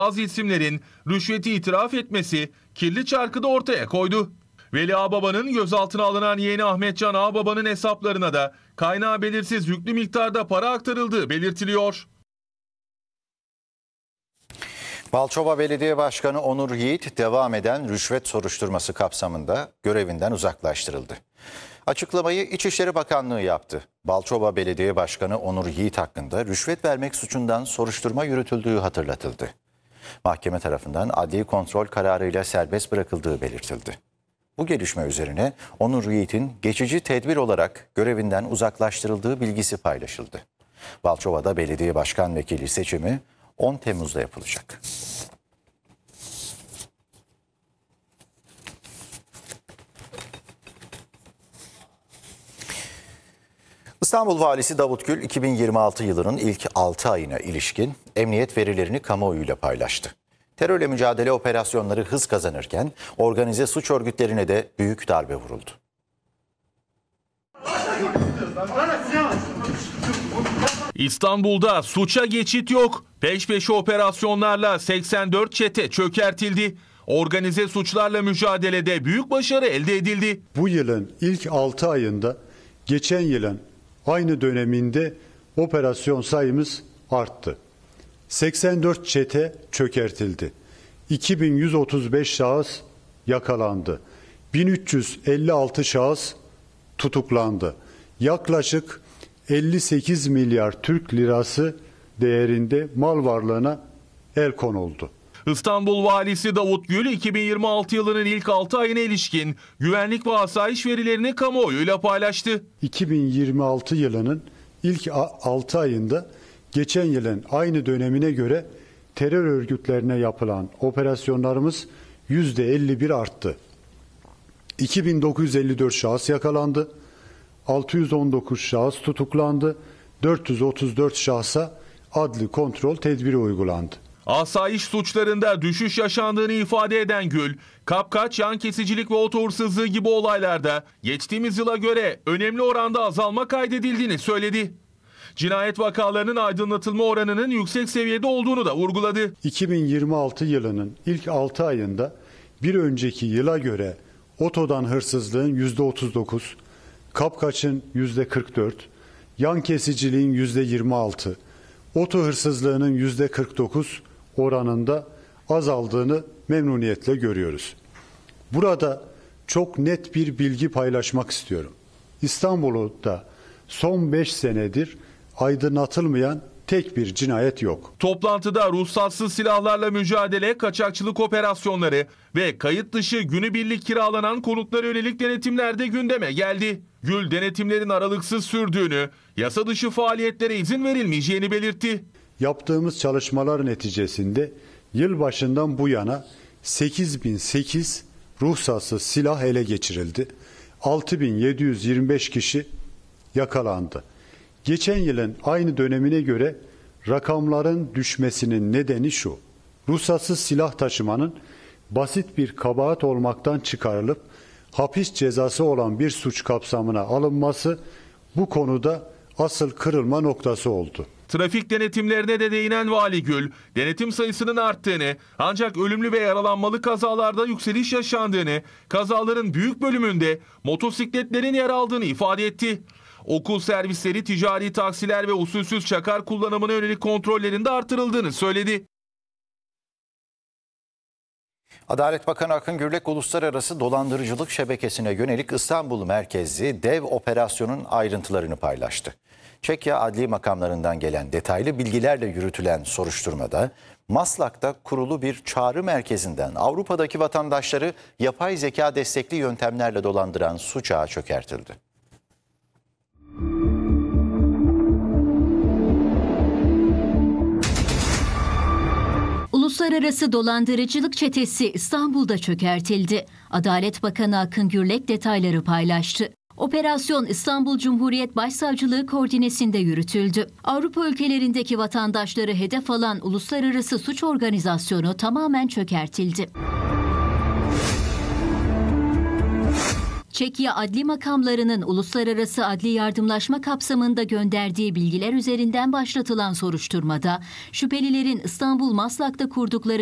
Bazı isimlerin rüşveti itiraf etmesi kirli çarkı da ortaya koydu. Veli Ağbaba'nın gözaltına alınan yeğeni Ahmetcan Ağbaba'nın hesaplarına da kaynağı belirsiz yüklü miktarda para aktarıldığı belirtiliyor. Balçova Belediye Başkanı Onur Yiğit devam eden rüşvet soruşturması kapsamında görevinden uzaklaştırıldı. Açıklamayı İçişleri Bakanlığı yaptı. Balçova Belediye Başkanı Onur Yiğit hakkında rüşvet vermek suçundan soruşturma yürütüldüğü hatırlatıldı. Mahkeme tarafından adli kontrol kararıyla serbest bırakıldığı belirtildi. Bu gelişme üzerine Onur Yiğit'in geçici tedbir olarak görevinden uzaklaştırıldığı bilgisi paylaşıldı. Balçova'da belediye başkan vekili seçimi 10 Temmuz'da yapılacak. İstanbul Valisi Davut Gül 2026 yılının ilk 6 ayına ilişkin emniyet verilerini kamuoyuyla paylaştı. Terörle mücadele operasyonları hız kazanırken organize suç örgütlerine de büyük darbe vuruldu. İstanbul'da suça geçit yok. Peş peşe operasyonlarla 84 çete çökertildi. Organize suçlarla mücadelede büyük başarı elde edildi. Bu yılın ilk 6 ayında geçen yılın aynı döneminde operasyon sayımız arttı. 84 çete çökertildi. 2135 şahıs yakalandı. 1356 şahıs tutuklandı. Yaklaşık 58 milyar Türk lirası değerinde mal varlığına el konuldu. İstanbul Valisi Davut Gül 2026 yılının ilk 6 ayına ilişkin güvenlik ve asayiş verilerini kamuoyuyla paylaştı. 2026 yılının ilk 6 ayında geçen yılın aynı dönemine göre terör örgütlerine yapılan operasyonlarımız %51 arttı. 2954 şahıs yakalandı, 619 şahıs tutuklandı, 434 şahsa adli kontrol tedbiri uygulandı. Asayiş suçlarında düşüş yaşandığını ifade eden Gül, kapkaç, yan kesicilik ve oto hırsızlığı gibi olaylarda geçtiğimiz yıla göre önemli oranda azalma kaydedildiğini söyledi. Cinayet vakalarının aydınlatılma oranının yüksek seviyede olduğunu da vurguladı. 2026 yılının ilk 6 ayında bir önceki yıla göre otodan hırsızlığın %39, kapkaçın %44, yan kesiciliğin %26, oto hırsızlığının %49 oranında azaldığını memnuniyetle görüyoruz. Burada çok net bir bilgi paylaşmak istiyorum. İstanbul'da son 5 senedir aydınlatılmayan tek bir cinayet yok. Toplantıda ruhsatsız silahlarla mücadele, kaçakçılık operasyonları ve kayıt dışı günübirlik kiralanan konutlara yönelik denetimler de gündeme geldi. Gül denetimlerin aralıksız sürdüğünü, yasa dışı faaliyetlere izin verilmeyeceğini belirtti. Yaptığımız çalışmalar neticesinde yılbaşından bu yana 8008 ruhsatsız silah ele geçirildi. 6725 kişi yakalandı. Geçen yılın aynı dönemine göre rakamların düşmesinin nedeni şu: ruhsatsız silah taşımanın basit bir kabahat olmaktan çıkarılıp hapis cezası olan bir suç kapsamına alınması bu konuda asıl kırılma noktası oldu. Trafik denetimlerine de değinen Vali Gül, denetim sayısının arttığını ancak ölümlü ve yaralanmalı kazalarda yükseliş yaşandığını, kazaların büyük bölümünde motosikletlerin yer aldığını ifade etti. Okul servisleri, ticari taksiler ve usulsüz çakar kullanımına yönelik kontrollerin de artırıldığını söyledi. Adalet Bakanı Akın Gürlek uluslararası dolandırıcılık şebekesine yönelik İstanbul merkezli dev operasyonun ayrıntılarını paylaştı. Çekya adli makamlarından gelen detaylı bilgilerle yürütülen soruşturmada Maslak'ta kurulu bir çağrı merkezinden Avrupa'daki vatandaşları yapay zeka destekli yöntemlerle dolandıran suç ağı çökertildi. Uluslararası dolandırıcılık çetesi İstanbul'da çökertildi. Adalet Bakanı Akın Gürlek detayları paylaştı. Operasyon İstanbul Cumhuriyet Başsavcılığı koordinesinde yürütüldü. Avrupa ülkelerindeki vatandaşları hedef alan uluslararası suç organizasyonu tamamen çökertildi. Çekya adli makamlarının uluslararası adli yardımlaşma kapsamında gönderdiği bilgiler üzerinden başlatılan soruşturmada şüphelilerin İstanbul Maslak'ta kurdukları